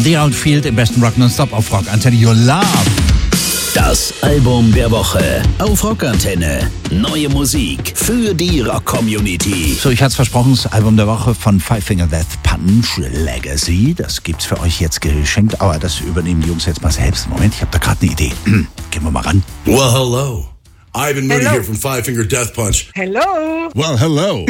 The Outfield im besten Rock Nonstop auf Rock Antenne Your Love. Das Album der Woche auf Rock Antenne. Neue Musik für die Rock-Community. So, ich hatte es versprochen, das Album der Woche von Five Finger Death Punch, Legacy. Das gibt's für euch jetzt geschenkt, aber das übernehmen die Jungs jetzt mal selbst. Moment, ich habe da gerade eine Idee. Gehen wir mal ran. Well, hello. Ivan Moody here from Five Finger Death Punch. Hello. Well, hello.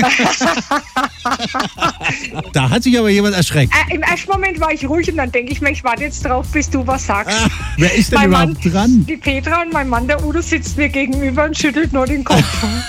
Da hat sich aber jemand erschreckt. Im ersten Moment war ich ruhig und dann denke ich mir, ich warte jetzt drauf, bis du was sagst. Wer ist denn mein überhaupt Mann, dran? Die Petra und mein Mann, der Udo, sitzt mir gegenüber und schüttelt nur den Kopf.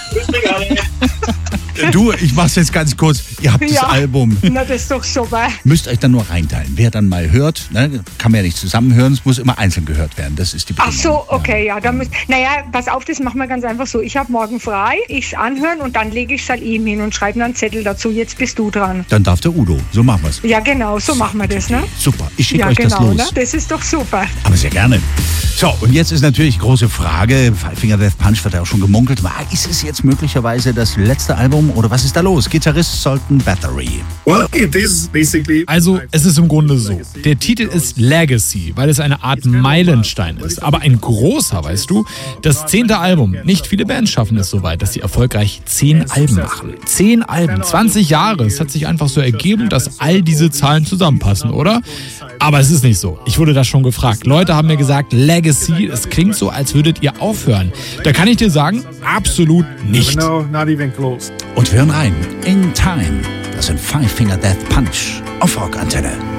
Du, ich mach's jetzt ganz kurz. Ihr habt das Album. Na, das ist doch super. Müsst euch dann nur reinteilen. Wer dann mal hört, ne, kann man ja nicht zusammenhören, es muss immer einzeln gehört werden. Das ist die Bedingung. Ach so, okay, ja. Naja, pass auf, das machen wir ganz einfach so. Ich habe morgen frei, ich's anhören und dann lege ich's halt ihm hin und schreibe dann einen Zettel dazu. Jetzt bist du dran. Dann darf der Udo. So machen wir's. Ja, genau, so machen wir das, ne? Super, ich schicke Ja, euch genau, das los. ne? Das ist doch super. Aber sehr gerne. So, und jetzt ist natürlich große Frage, Five Finger Death Punch wird ja auch schon gemunkelt. Ist es jetzt möglicherweise das letzte Album oder was ist da los? Gitarrist Sultan Bathory. Well, it is basically. Also, es ist im Grunde so. Der Titel ist Legacy, weil es eine Art Meilenstein ist. Aber ein großer, weißt du? Das 10. Album. Nicht viele Bands schaffen es so weit, dass sie erfolgreich 10 Alben machen. 10 Alben, 20 Jahre. Es hat sich einfach so ergeben, dass all diese Zahlen zusammenpassen, oder? Aber es ist nicht so. Ich wurde da schon gefragt. Leute haben mir gesagt, Legacy, es klingt so, als würdet ihr aufhören. Da kann ich dir sagen, absolut nicht. No, not even close. Und wir hören rein. In Time. Das sind Five Finger Death Punch auf Rock Antenne.